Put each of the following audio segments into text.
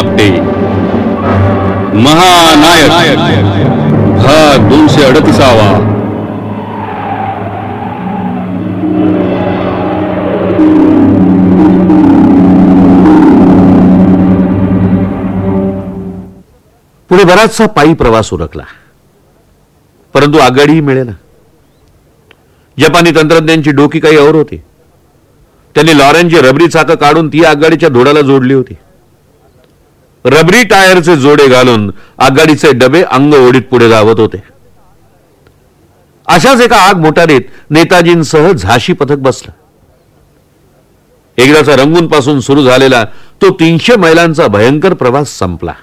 आपटे महानायक भाग 238. पुढे बराचसा पायी प्रवास उरकला, परंतु आगगाडीही मिळेना. जपानी तंत्रज्ञांची डोकी काही और होती. त्यांनी लॉरेनची रबरी चाकं काढून ती आगगाडीच्या धोडाला जोडली होती. रबरी टायरचे जोडे घालून आगगाडीचे डबे अंग ओढीत पुढे धावत होते. अशाच एका आग मोटारीत नेताजींसह झाशी पथक बसलं. एकदाचा रंगून पासून सुरू झालेला तो 300 मैलांचा भयंकर प्रवास संपला.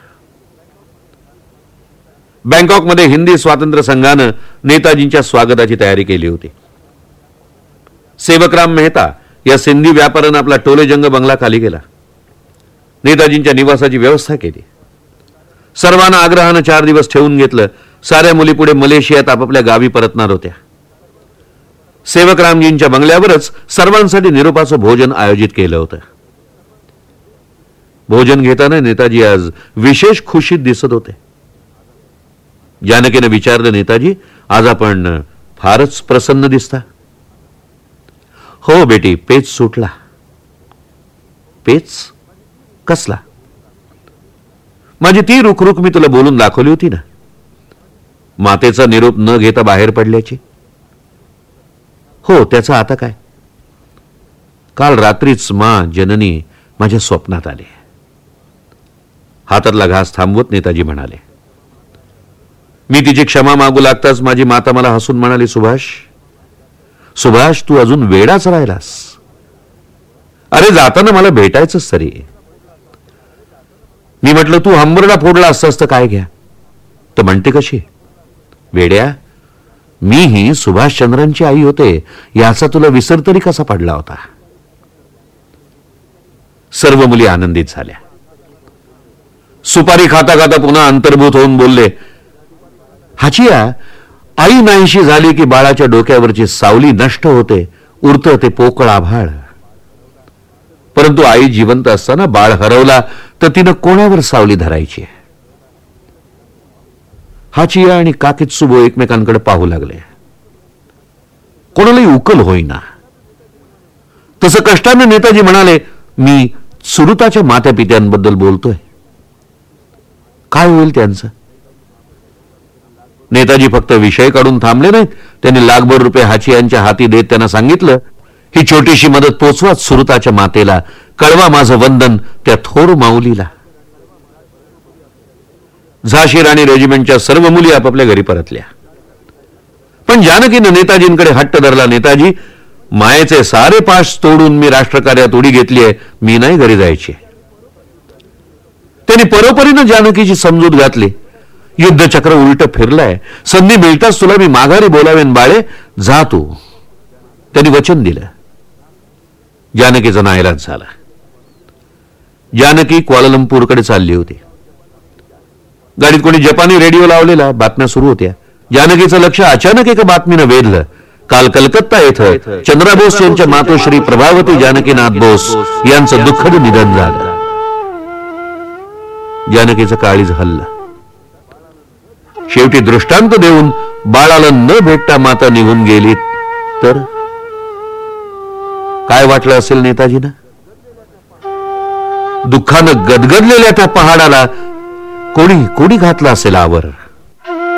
बँकॉकमध्ये हिंदी स्वातंत्र्य संघानं नेताजींच्या स्वागताची तयारी केली होती. सेवकराम मेहता या सिंधी व्यापाऱ्यानं आपला टोलेजंग बंगला खाली केला. नेताजींच्या निवासाची व्यवस्था केली. सर्वांना आग्रहानं 4 दिवस ठेवून घेतलं. साऱ्या मुली पुढे मलेशियात आपापल्या गावी परतणार होत्या. सेवकरामजींच्या बंगल्यावरच सर्वांसाठी निरोपाचं भोजन आयोजित केलं होतं. भोजन घेताना नेताजी आज विशेष खुशीत दिसत होते. जानकीने विचारलं, नेताजी, आज आपण फारच प्रसन्न दिसता. हो बेटी, पेच सुटला. पेच कसला? माझी ती रुखरुख मी तुला बोलून दाखवली होती ना, मातेचा निरोप न घेता बाहेर पडल्याची. हो, त्याचा आता काय? काल रात्रीच मां जननी माझ्या स्वप्नात आले. हातातला घास थांबवत नेताजी म्हणाले, मी तिची क्षमा मागू लागताच माझी माता मला हसून म्हणाली, सुभाष, सुभाष, तू अजून वेडाच राहिलास. अरे, जाताना मला भेटायचंच तरी. मी म्हटलं, तू हंबरडा फोडला असतास तर काय घ्या. तर म्हणते कशी, वेड्या, मीही सुभाषचंद्रांची आई होते याचा तुला विसर तरी कसा पडला होता. सर्व मुली आनंदित झाल्या. सुपारी खाता खाता पुन्हा अंतर्भूत होऊन बोलले, हाचिया, आई नाहीशी झाली की बाळाच्या डोक्यावरची सावली नष्ट होते, उरतं ते पोकळ आभाळ. परंतु आई जिवंत असताना बाळ हरवला तर तिनं कोणावर सावली धरायची. हाचिया आणि काकित्सुबो एकमेकांकडे पाहू लागले. कोणालाही उकल होईना. तसं कष्टाने नेताजी म्हणाले, मी सुरुताच्या मात्या पित्यांबद्दल बोलतोय. काय होईल त्यांचं? नेताजी फक्त विषय काढून थांबले नाहीत. त्यांनी लाखभर रुपये हाचियांच्या हाती देत त्यांना सांगितलं, ही छोटीशी मदत पोचवाच सुरुताच्या मातेला. कळवा माझं वंदन त्या थोर माऊलीला. झाशी राणी रेजिमेंटच्या सर्व मुली आपापल्या घरी परतल्या. पण जानकीनं नेताजींकडे हट्ट धरला, नेताजी, मायेचे सारे पाश तोडून मी राष्ट्रकार्यात उडी घेतलीये, मी नाही घरी जायची. त्यांनी परोपरीनं जानकीची समजूत घातली. युद्धचक्र उलट फिरलाय, संधी मिळताच तुला मी माघारी बोलावेन बाळे, जा तू. त्यांनी वचन दिलं. जानकीचा नाईलाज झाला. जानकी क्वालालंपूरकडे चालली होती. गाडीत कोणी जपानी रेडिओ लावलेला, बातम्या सुरू होत्या. जानकीचं लक्ष अचानक एका बातमीनं वेधलं. काल कलकत्ता येथे चंद्रा बोस यांच्या मातोश्री प्रभावती जानकीनाथ बोस यांचं दुःखद निधन झालं. जानकीचं काळीज हललं. शेवटी दृष्टांत देऊन बाळाला न भेटता माता निघून गेली तर काय वाटलं असेल नेताजींना? दुःखानं गदगदलेल्या त्या पहाडाला कोणी घातलं असेल आवर.